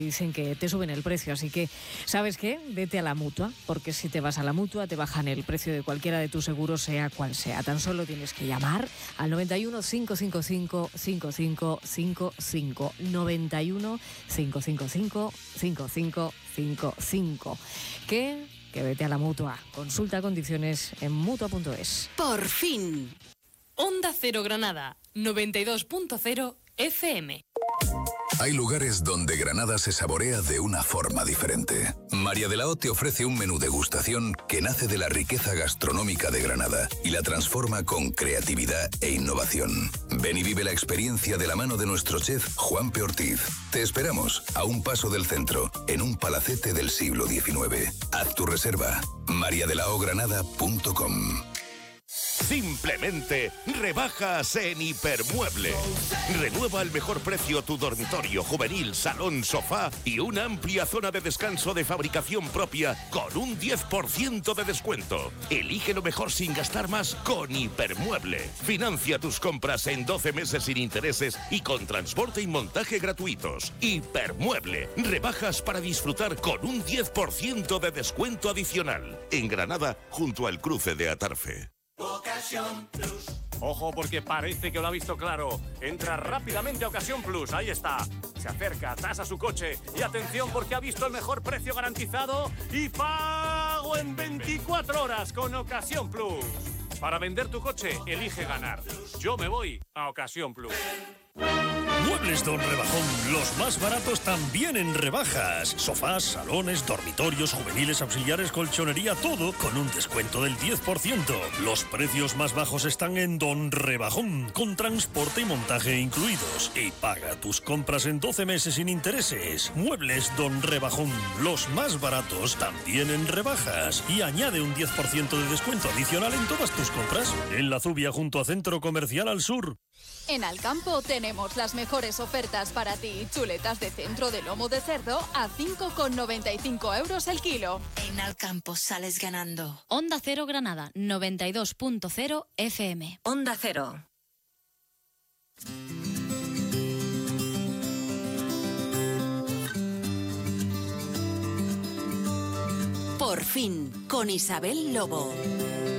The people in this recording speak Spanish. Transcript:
dicen que te suben el precio, así que, ¿sabes qué? Vete a la Mutua, porque si te vas a la Mutua te bajan el precio de cualquiera de tus seguros, sea cual sea. Tan solo tienes que llamar al 91 555 5555, 91 555 5555. Que vete a la Mutua. Consulta condiciones en Mutua.es. Por fin. Onda Cero Granada, 92.0 FM. Hay lugares donde Granada se saborea de una forma diferente. María de la O te ofrece un menú degustación que nace de la riqueza gastronómica de Granada y la transforma con creatividad e innovación. Ven y vive la experiencia de la mano de nuestro chef Juanpe Ortiz. Te esperamos a un paso del centro, en un palacete del siglo XIX. Haz tu reserva. mariadelaogranada.com. Simplemente rebajas en Hipermueble. Renueva al mejor precio tu dormitorio, juvenil, salón, sofá y una amplia zona de descanso de fabricación propia con un 10% de descuento. Elige lo mejor sin gastar más con Hipermueble. Financia tus compras en 12 meses sin intereses y con transporte y montaje gratuitos. Hipermueble. Rebajas para disfrutar con un 10% de descuento adicional. En Granada, junto al cruce de Atarfe. Ocasión Plus. Ojo, porque parece que lo ha visto claro. Entra rápidamente a Ocasión Plus, ahí está. Se acerca, tasa su coche y atención porque ha visto el mejor precio garantizado y pago en 24 horas con Ocasión Plus. Para vender tu coche, elige ganar. Yo me voy a Ocasión Plus. Muebles Don Rebajón, los más baratos también en rebajas. Sofás, salones, dormitorios, juveniles, auxiliares, colchonería, todo con un descuento del 10%. Los precios más bajos están en Don Rebajón, con transporte y montaje incluidos. Y paga tus compras en 12 meses sin intereses. Muebles Don Rebajón, los más baratos también en rebajas. Y añade un 10% de descuento adicional en todas tus compras. En La Zubia, junto a Centro Comercial Al Sur. En Alcampo tenemos las mejores ofertas para ti. Chuletas de centro de lomo de cerdo a 5,95 euros el kilo. En Alcampo sales ganando. Onda Cero Granada, 92.0 FM. Onda Cero. Por fin, con Isabel Lobo.